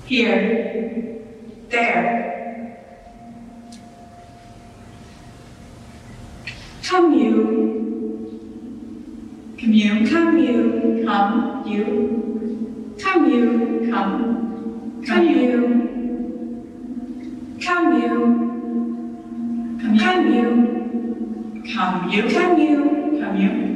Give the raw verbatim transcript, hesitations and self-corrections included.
here, there. Come you, come you, come you, come you, come you, come, come you, come you, come you, come you, come you, come you, come you.